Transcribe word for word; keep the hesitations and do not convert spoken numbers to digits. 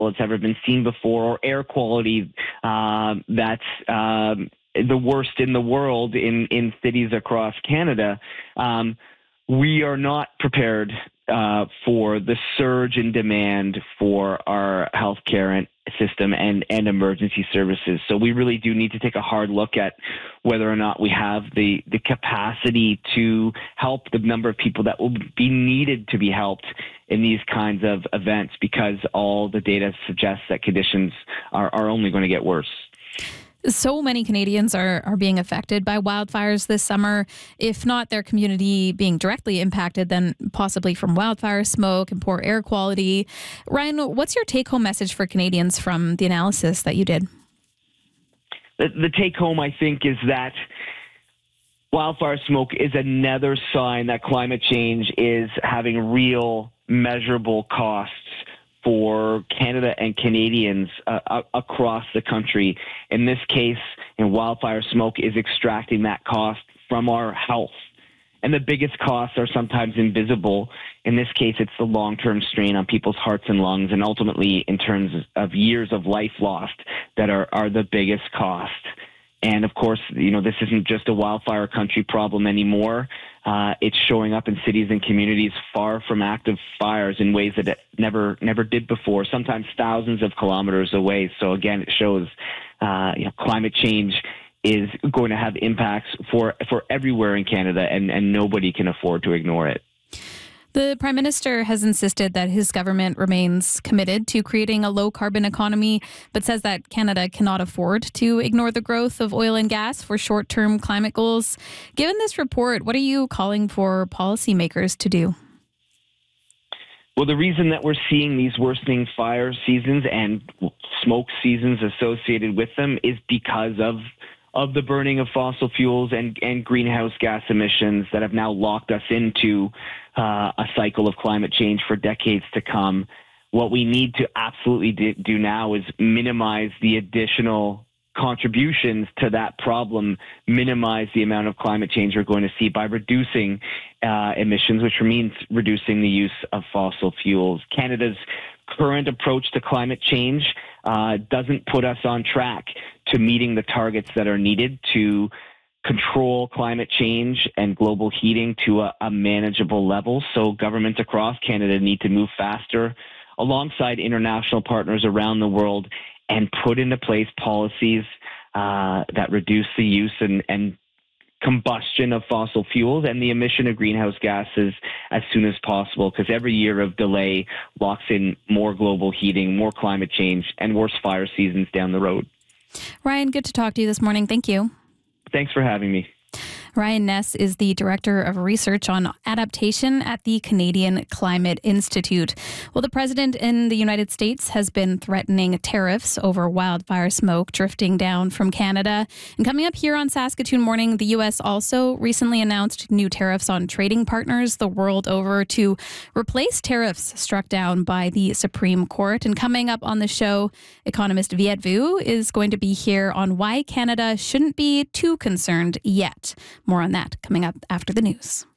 it's ever been seen before, or air quality uh, that's um, the worst in the world in, in cities across Canada. Um, we are not prepared uh, for the surge in demand for our healthcare and system and, and emergency services. So we really do need to take a hard look at whether or not we have the, the capacity to help the number of people that will be needed to be helped in these kinds of events, because all the data suggests that conditions are, are only going to get worse. So many Canadians are, are being affected by wildfires this summer. If not their community being directly impacted, then possibly from wildfire smoke and poor air quality. Ryan, what's your take-home message for Canadians from the analysis that you did? The, the take-home, I think, is that wildfire smoke is another sign that climate change is having real, measurable costs for Canada and Canadians uh, across the country. In this case, you know, wildfire smoke is extracting that cost from our health. And the biggest costs are sometimes invisible. In this case, it's the long-term strain on people's hearts and lungs, and ultimately in terms of years of life lost that are, are the biggest cost. And of course, you know, this isn't just a wildfire country problem anymore. Uh, it's showing up in cities and communities far from active fires in ways that it never never did before, sometimes thousands of kilometers away. So again, it shows uh, you know, climate change is going to have impacts for, for everywhere in Canada, and, and nobody can afford to ignore it. The Prime Minister has insisted that his government remains committed to creating a low-carbon economy, but says that Canada cannot afford to ignore the growth of oil and gas for short-term climate goals. Given this report, what are you calling for policymakers to do? Well, the reason that we're seeing these worsening fire seasons and smoke seasons associated with them is because of of the burning of fossil fuels and, and greenhouse gas emissions that have now locked us into uh, a cycle of climate change for decades to come. What we need to absolutely do now is minimize the additional contributions to that problem, minimize the amount of climate change we're going to see by reducing uh, emissions, which means reducing the use of fossil fuels. Canada's current approach to climate change uh, doesn't put us on track to meeting the targets that are needed to control climate change and global heating to a, a manageable level. So governments across Canada need to move faster alongside international partners around the world and put into place policies uh, that reduce the use and, and combustion of fossil fuels and the emission of greenhouse gases as soon as possible, because every year of delay locks in more global heating, more climate change, and worse fire seasons down the road. Ryan, good to talk to you this morning. Thank you. Thanks for having me. Ryan Ness is the Director of Research on Adaptation at the Canadian Climate Institute. Well, the president in the United States has been threatening tariffs over wildfire smoke drifting down from Canada. And coming up here on Saskatoon Morning, the U S also recently announced new tariffs on trading partners the world over to replace tariffs struck down by the Supreme Court. And coming up on the show, economist Viet Vu is going to be here on why Canada shouldn't be too concerned yet. More on that coming up after the news.